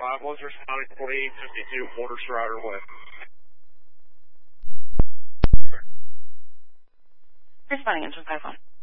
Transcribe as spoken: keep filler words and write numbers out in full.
five was responding to twenty-eight fifty-two, Porter Strider West. Responding engine five one.